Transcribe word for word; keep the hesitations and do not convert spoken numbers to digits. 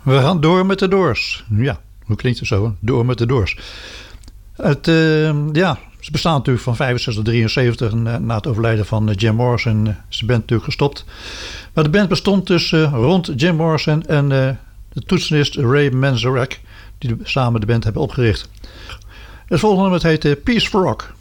We gaan door met de Doors. Ja, hoe klinkt het zo? Door met de Doors. Het, uh, ja, ze bestaan natuurlijk van vijfenzestig tot drieënzeventig. En, uh, na het overlijden van uh, Jim Morrison uh, is de band natuurlijk gestopt. Maar de band bestond dus uh, rond Jim Morrison en uh, de toetsenist Ray Manzarek, die de, samen de band hebben opgericht. Het volgende nummer heet uh, Peace for Rock.